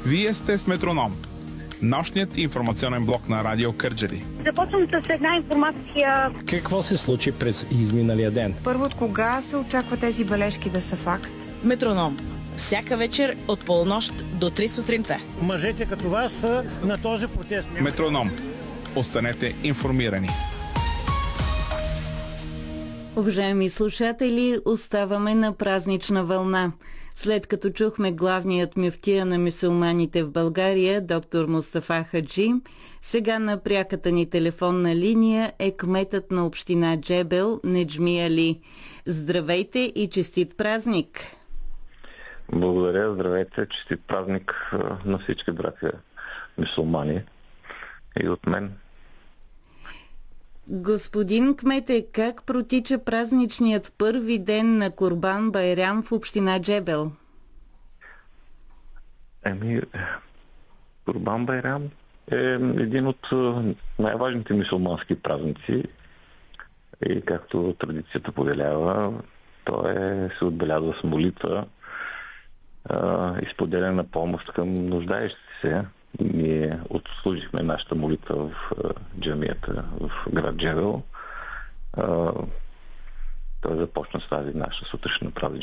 Вие сте с Метроном, нощният информационен блок на Радио Кърджали. Започвам с една информация. Какво се случи през изминалия ден? Първо, от кога се очаква тези бележки да са факт? Метроном. Всяка вечер от полунощ до 3 сутринта. Мъжете като вас са на този протест. Метроном. Останете информирани. Уважаеми слушатели, оставаме на празнична вълна. След като чухме главният мюфтия на мюсюлманите в България, доктор Мустафа Хаджи, сега на пряката ни телефонна линия е кметът на община Джебел Неджми Али. Здравейте и честит празник! Благодаря, здравейте, честит празник на всички братя мюсюлмани и от мен. Господин кмете, как протича празничният първи ден на Курбан Байрам в община Джебел? Курбан Байрам е един от най-важните мюсюлмански празници и както традицията повелява, се отбелязва с молитва и споделяне на помощ към нуждаещи се. Ние отслужихме нашата молитва в джамията в град Джебел. Той започна с тази наша сутрешна празнична